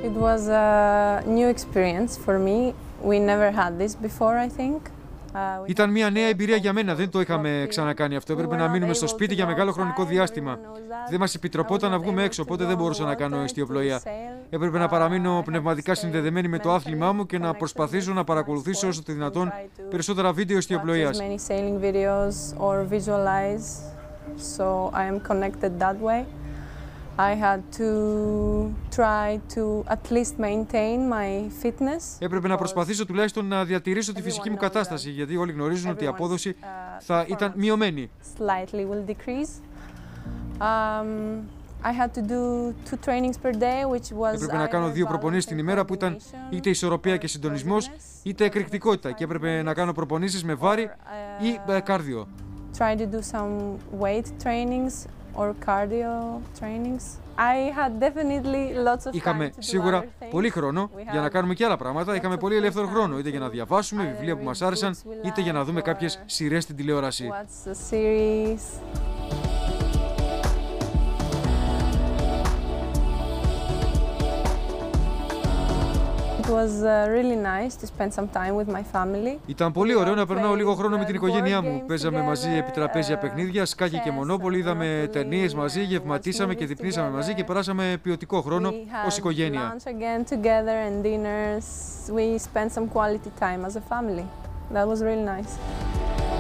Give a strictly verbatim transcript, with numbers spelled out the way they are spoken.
It was a new experience for me. We never had this before, I think. Ήταν μια νέα εμπειρία για μένα, δεν το είχαμε ξανακάνει αυτό. Έπρεπε να μείνουμε στο σπίτι για μεγάλο χρονικό διάστημα. Δεν μας επιτρεπόταν να βγούμε έξω, οπότε δεν μπορούσα να κάνω εστιοπλοεία. Έπρεπε να παραμείνω πνευματικά συνδεδεμένη με το άθλημά μου και να προσπαθήσω να παρακολουθήσω όσο το δυνατόν περισσότερα βίντεο εστιοπλοείας. I had to try to at least maintain my fitness. Έπρεπε να προσπαθήσω τουλάχιστον να διατηρήσω τη φυσική μου κατάσταση, γιατί όλοι γνωρίζουν ότι η απόδοση θα ήταν μειωμένη. Slightly will decrease. Um, I had to do two trainings per day, which was. Έπρεπε να κάνω δύο προπονήσεις την ημέρα που ήταν είτε ισορροπία και συντονισμός, είτε εκρηκτικότητα, και έπρεπε να κάνω προπονήσεις με βάρη ή κάρδιο. Try to do some weight trainings or cardio trainings. I had definitely lots of time. Είχαμε σίγουρα πολύ χρόνο για να κάνουμε και άλλα πράγματα. Είχαμε πολύ ελεύθερο χρόνο, είτε για να διαβάσουμε βιβλία που μας άρεσαν, είτε για να δούμε κάποιες σειρές στην τηλεόραση. Ήταν πολύ ωραίο να περνάω λίγο χρόνο με την οικογένειά μου. Παίζαμε μαζί επί τραπέζια παιχνίδια, σκάκι και μονόπολη, είδαμε ταινίες μαζί, γευματίσαμε και δειπνήσαμε μαζί και περάσαμε ποιοτικό χρόνο ως οικογένεια. We spent some quality time as a family. That was really nice.